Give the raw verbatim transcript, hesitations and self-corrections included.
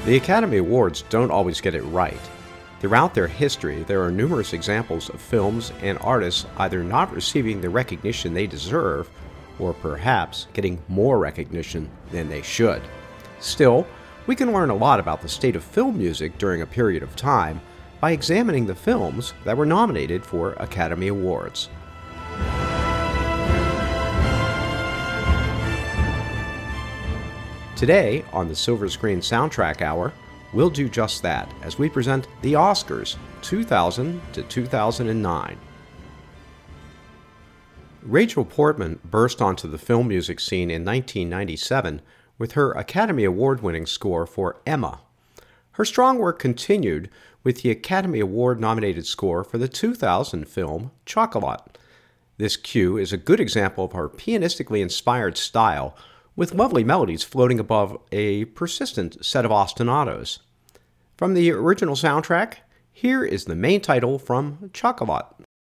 The Academy Awards don't always get it right. Throughout their history, there are numerous examples of films and artists either not receiving the recognition they deserve, or perhaps getting more recognition than they should. Still, we can learn a lot about the state of film music during a period of time by examining the films that were nominated for Academy Awards. Today, on the Silver Screen Soundtrack Hour, we'll do just that as we present the Oscars two thousand to two thousand nine. Rachel Portman burst onto the film music scene in nineteen ninety-seven with her Academy Award-winning score for Emma. Her strong work continued with the Academy Award-nominated score for the two thousand film Chocolat. This cue is a good example of her pianistically inspired style, with lovely melodies floating above a persistent set of ostinatos. From the original soundtrack, here is the main title from Chocolat.